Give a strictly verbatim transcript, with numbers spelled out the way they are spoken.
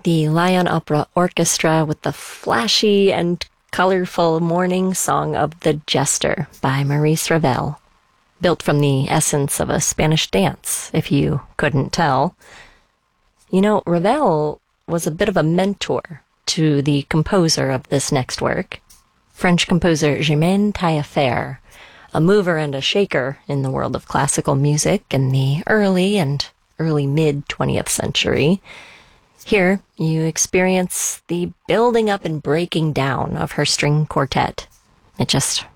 the Lyon Opera Orchestra with the flashy and colorful morning song of The Jester by Maurice Ravel, built from the essence of a Spanish dance, if you couldn't tell. You know, Ravel was a bit of a mentor to the composer of this next work, French composer Germaine Taillefer, a mover and a shaker in the world of classical music in the early and early mid-twentieth century. Here, you experience the building up and breaking down of her string quartet. It just